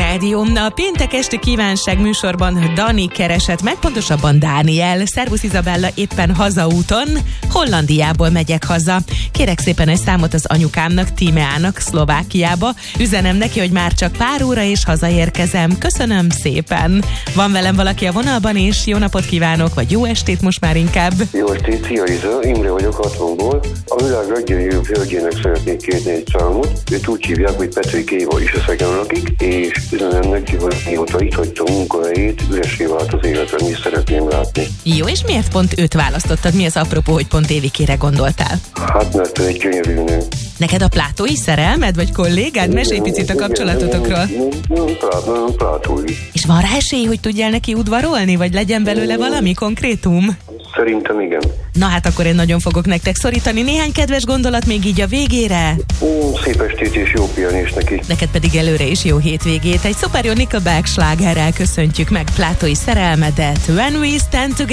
Rádió. A péntek esti kívánság műsorban Dani keresett meg, pontosabban Dániel. Szervusz Izabella, éppen hazaúton, Hollandiából megyek haza. Kérek szépen egy számot az anyukámnak, Tímeának, Szlovákiába. Üzenem neki, hogy már csak pár óra és hazaérkezem. Köszönöm szépen. Van velem valaki a vonalban is? Jó napot kívánok, vagy jó estét most már inkább. Jó estét, szia Iza, Imre vagyok Hatvanból. A világ leggyönyörűbb hölgyének szeretnék kérni egy számot. Őt úgy hívják, hogy Petrik Éva is a szegen lakik, és üzenem neki, hogy mióta itt hagyta a munkahelyét, üressé vált az életem, és szeretném látni. Jó, és miért pont őt választottad? Mi az apropó, hogy pont Évikére gondoltál? Hát mert ő egy gyönyörű nő. Neked a plátói szerelmed, vagy kollégád? Mesélj picit a kapcsolatotokról. Plátói. És van rá esély, hogy tudjál neki udvarolni, vagy legyen belőle valami konkrétum? Szerintem igen. Na hát akkor én nagyon fogok nektek szorítani. Néhány kedves gondolat még így a végére. Szép estét és jó pihenést neki. Neked pedig előre is jó hétvégét. Egy szuper jó Nickelback slágerrel köszöntjük meg plátói szerelmedet. When we stand together.